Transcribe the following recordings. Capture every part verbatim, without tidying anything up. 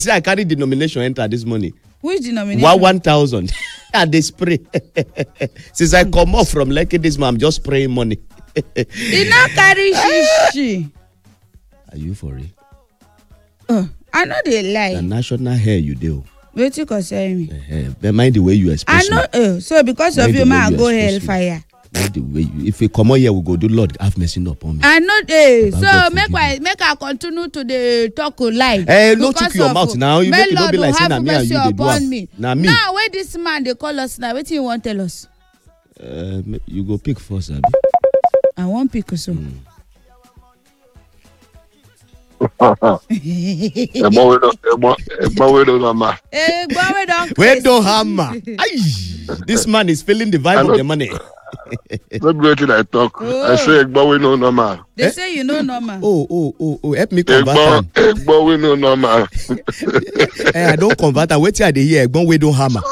See, I carry denomination enter this morning. Which denomination? One one thousand. And they spray. Since I come off from Lekki this month, I'm just spraying money. You not carry shishi. Are you for real? Uh, I know they lie. The national hair you do. Wait you concern me. Uh, but mind the way you express. I know. Uh, so because Mind of the you, way man, you go expose hellfire. Mind the way you, if we come out here, we go do Lord have mercy upon me. I know. Uh, so God make forgive I make I continue to the talk lie. Hey, no Because chook your of- mouth now. You may make it not be Lord like saying have na me and you mercy dey do upon am. me. Na me. Now where this man they call us now? What you want tell us? Uh, you go pick first, abi. I want pick so. Mm. Ẹ̀gbọ́n wey don ẹ̀gbọ́n ẹ̀gbọ́n wey don hammer. Eh, but we don't. Wait, don't hammer. Aye. This man is feeling the vibe I of know- the money. No be wetin I talk. Oh. I say ẹ̀gbọ́n wey no normal. They Eh? say you know normal. Oh, oh, oh, oh. Help me convert Ẹ̀gbọ́n am. ẹ̀gbọ́n wey no normal. Hey, I don't convert am. Wetin I dey hear? Egbon wey don hammer.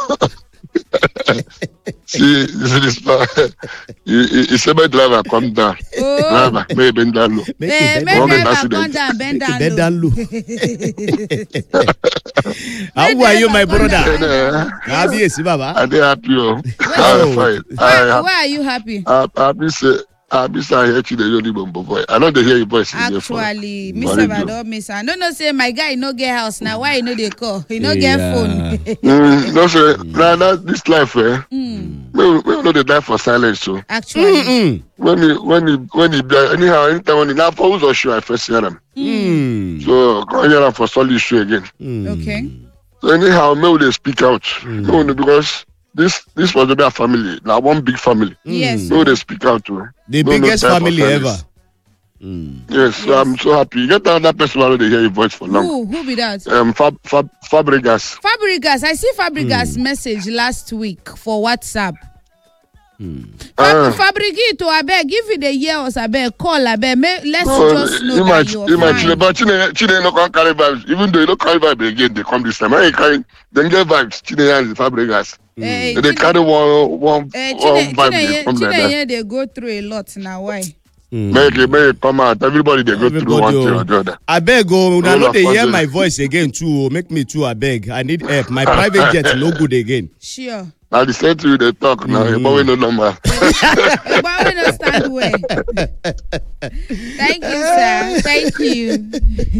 See, see this man. He he he say make driver come down. Oh. Driver make he bend down low. Make Eh, you make bend Wrong down. driver accident. come down, bend Make you down bend low. down low. How are you, my driver come brother? down. Kabiyesi baba. I dey happy o. Oh. I fine. Why, I why are you happy? I happy say happy say I hear Chide Yodibombo boy. I no dey hear your voice in here for. Actually, for Miss radio. Abado, Miss I don't know say my guy no get house now. Why you no dey call? He no get Yeah. phone. Mm, no say na that this life eh. Mm. We we no dey die for silence so. Actually, Mm-mm. When he when he when he die anyhow anytime when he na for who's or show I first hear am. Mm. So come hear am for solid show again. Mm. okay. So anyhow may we dey speak out. No, no, because this this was a family na one big family. Yes. May we dey speak out too. The No, no biggest time for family silence. ever. Mm. Yes, so I'm so happy. You get another person who dey hear your voice for long. Who who be that? Um, Fab Fab Fabregas. Fabregas. I see Fabregas message last week for WhatsApp. Ah. Fab- Fabrigito, abeg, if you dey hear us, abeg, call, abeg, may- let's No, just know you that might, you're you might, fine. Chile, but Chile, Chile no can carry vibes. Even though you don't carry vibes again, they come this time. I ain't carry, then get vibes. Chile and Fabregas. Eh, They Chine- carry one, one, eh, one Chine- vibe. Chine- They come like Chine that. here, they go through a lot now. Why? Mm. Make it, make it come out. Everybody they go through Everybody, one thing oh. or the other. Abeg o, una Roll no up dey on hear the- my voice again too. oh. Make me too abeg. I need help. My private jet no good again. Sure. Now the same to you they talk now. Mm. But we no normal. But we don't stand well. Thank you, sir. Thank you.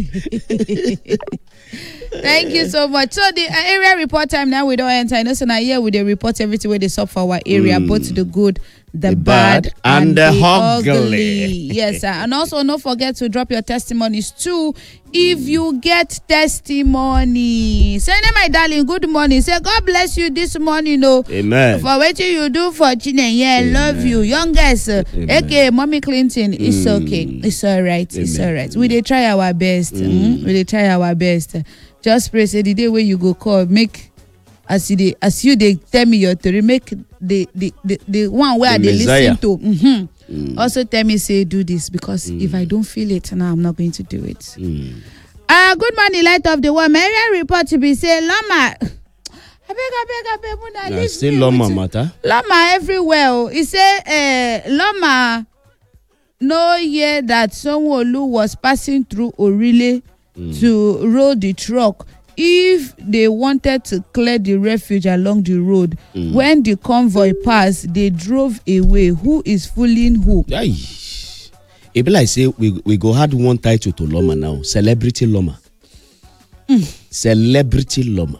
Thank you so much. So the uh, area report time now we don't enter. I know so now here we dey report everything where they sup for our area, Mm. both the good, the, The bad, bad, and the ugly. Yes, sir. And also don't forget to drop your testimonies too. If you get testimony, say my darling, good morning. Say God bless you this morning, no. Amen. For what you do for Chine, yeah, I love you. Youngest, uh, aka Mommy Clinton, it's Mm. okay. It's all right. It's Amen. all right. We dey try our best. Mm. Mm. We dey try our best. Just pray say the day where you go call, make as you dey as you dey tell me your story, make the the the, the one where The I dey Messiah. listen to. Mm-hmm. Mm. Also tell me say do this because Mm. if I don't feel it now, I'm not going to do it. Mm. Uh, good morning, light of the world. My area report to be say Lama. I beg, I beg, I beg, Muna, Na leave still me Loma with- matter. Lama everywhere. oh. He say, uh, Lama no hear that Sanwo-Olu was passing through Orile Mm. to roll the truck. If they wanted to clear the refuge along the road, Mm. when the convoy passed, they drove away. Who is fooling who? Aye. E be like say we we go add one title to Loma now. Celebrity Loma. Celebrity Loma.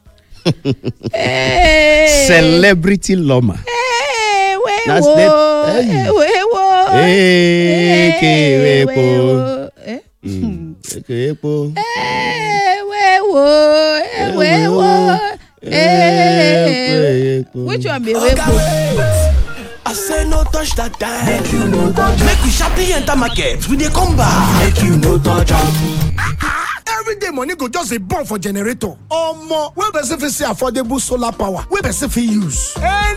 Hey, Celebrity Loma. hey, we That's wo, the- hey. hey, we wo, Hey, hey, kewepo. we wo. Eh? Mm. Okay, po. Ewewo, ewewo, eh. Which one be ewewo? I say no touch that time. Make you no touch. Make we sharply enter market. We dey come back. Make you no touch am. Everyday money go just a bomb for generator. Omo, wey person fit see affordable solar power, wey person fit use.